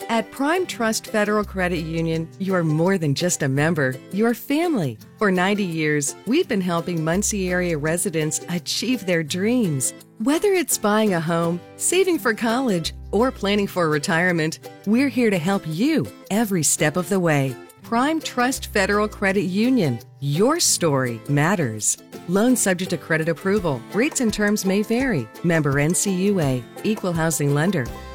At Prime Trust Federal Credit Union, you're more than just a member, you're family. For 90 years, we've been helping Muncie area residents achieve their dreams. Whether it's buying a home, saving for college, or planning for retirement, we're here to help you every step of the way. Prime Trust Federal Credit Union. Your story matters. Loan subject to credit approval. Rates and terms may vary. Member NCUA. Equal housing lender.